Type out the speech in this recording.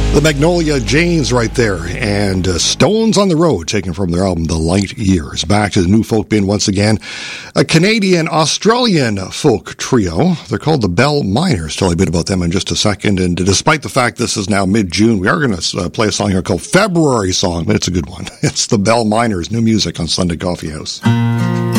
The Magnolia Janes right there, and Stones on the Road, taken from their album The Light Years. Back to the new folk bin once again. A Canadian-Australian folk trio. They're called the Bell Miners. Tell you a bit about them in just a second. And despite the fact this is now mid-June, we are going to play a song here called February Song, but it's a good one. It's the Bell Miners, new music on Sunday Coffee House.